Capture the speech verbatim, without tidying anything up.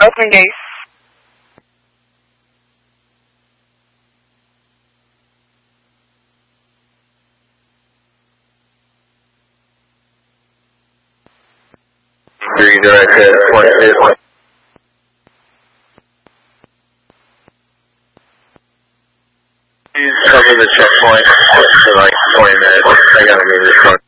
Open gate. Three direct head, one hit. Please cover the checkpoint for like twenty minutes. I gotta move this one.